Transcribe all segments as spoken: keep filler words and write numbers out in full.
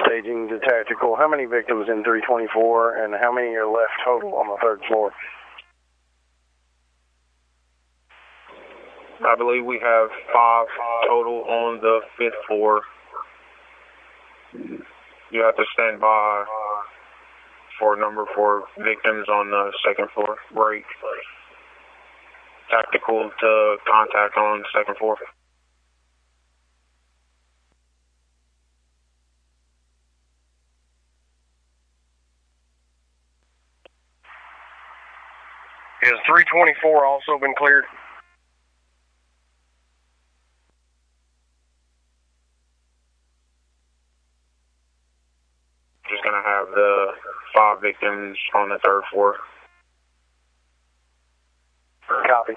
staging to tactical. How many victims in three twenty-four, and how many are left total on the third floor? I believe we have five total on the fifth floor. You have to stand by for a number for victims on the second floor. Break. Tactical to contact on second floor. Has three twenty-four also been cleared? Just going to have the five victims on the third floor. Copy.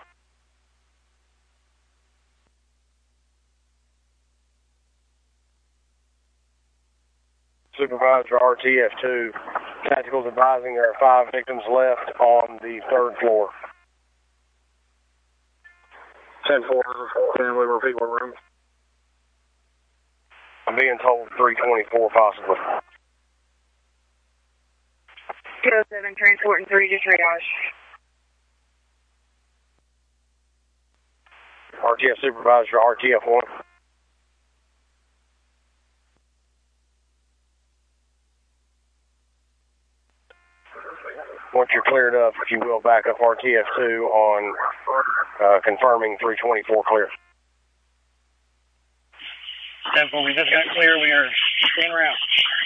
Supervisor R T F two, Tactical's advising there are five victims left on the third floor. ten four, can we repeat what room? I'm being told three twenty-four possibly. two oh seven, transporting three to triage. R T F Supervisor, R T F one. Once you're cleared up, if you will, back up R T F two on uh, confirming three twenty-four clear. ten four, we just got clear. We are staying around.